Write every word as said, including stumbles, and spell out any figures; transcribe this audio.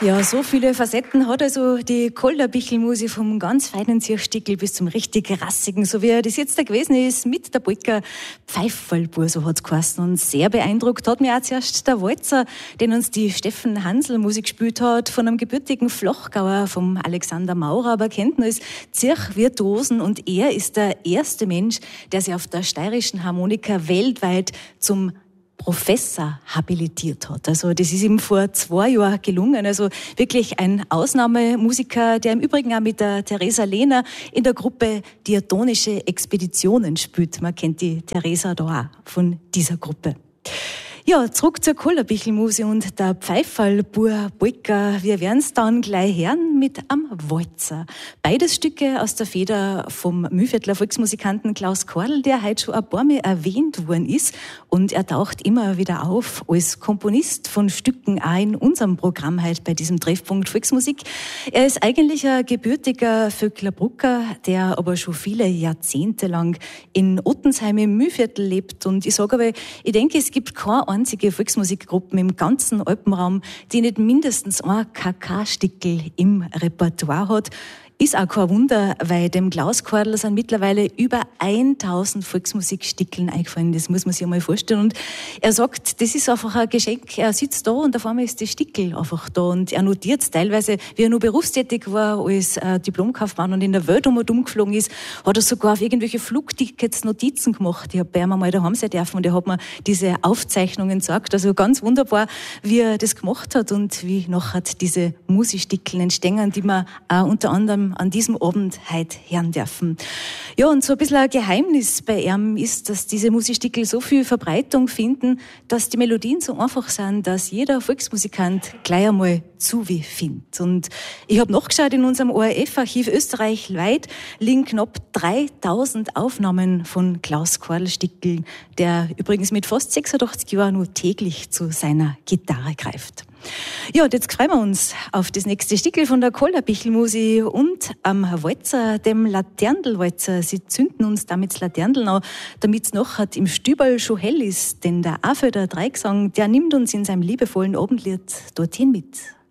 Ja, so viele Facetten hat also die Kolderbichl-Musik vom ganz feinen Zierstickel bis zum richtig rassigen, so wie er das jetzt da gewesen ist, mit der Polka Pfeiferlbur, so hat's geheißen. Und sehr beeindruckt hat mir auch zuerst der Walzer, den uns die Steffen Hansl Musik gespielt hat, von einem gebürtigen Flachgauer, vom Alexander Maurer, aber kennt ihn als Zirchvirtuosen. Und er ist der erste Mensch, der sich auf der steirischen Harmonika weltweit zum Professor habilitiert hat. Also das ist ihm vor zwei Jahren gelungen. Also wirklich ein Ausnahmemusiker, der im Übrigen auch mit der Theresa Lehner in der Gruppe Diatonische Expeditionen spielt. Man kennt die Theresa da auch von dieser Gruppe. Ja, zurück zur Kolderbichl-Musik und der Pfeiferlbur Polka. Wir werden's dann gleich hören mit am Walzer. Beides Stücke aus der Feder vom Mühlviertler Volksmusikanten Klaus Kordl, der heute schon ein paar Mal erwähnt worden ist. Und er taucht immer wieder auf als Komponist von Stücken auch in unserem Programm heute bei diesem Treffpunkt Volksmusik. Er ist eigentlich ein gebürtiger Vöcklerbrucker, der aber schon viele Jahrzehnte lang in Ottensheim im Mühlviertel lebt. Und ich sage aber, ich denke, es gibt keine einzige Volksmusikgruppen im ganzen Alpenraum, die nicht mindestens ein K K-Stickel im Repertoire hat. Ist auch kein Wunder, weil dem Klaus Kordl sind mittlerweile über tausend Volksmusikstickeln eingefallen. Das muss man sich einmal vorstellen. Und er sagt, das ist einfach ein Geschenk. Er sitzt da und auf einmal ist das Stickel einfach da. Und er notiert teilweise, wie er noch berufstätig war als äh, Diplomkaufmann und in der Welt um und umgeflogen ist, hat er sogar auf irgendwelche Flugtickets Notizen gemacht. Ich habe bei ihm einmal daheim sein dürfen und er hat mir diese Aufzeichnungen gesagt. Also ganz wunderbar, wie er das gemacht hat und wie nachher diese Musikstickeln entstehen, die man auch unter anderem an diesem Abend heute hören dürfen. Ja, und so ein bisschen ein Geheimnis bei ihm ist, dass diese Musikstickel so viel Verbreitung finden, dass die Melodien so einfach sind, dass jeder Volksmusikant gleich einmal zu wie findet. Und ich habe nachgeschaut, in unserem O R F-Archiv österreichweit liegen knapp dreitausend Aufnahmen von Klaus Kordl Stickel, der übrigens mit fast sechsundachtzig Jahren nur täglich zu seiner Gitarre greift. Ja, und jetzt freuen wir uns auf das nächste Stickel von der Kolderbichl-Musik und am Walzer, dem Laterndelwalzer. Sie zünden uns damit das Laterndeln an, damit es nachher im Stüberl schon hell ist. Denn der Afelder Dreigesang, der nimmt uns in seinem liebevollen Abendlied dorthin mit.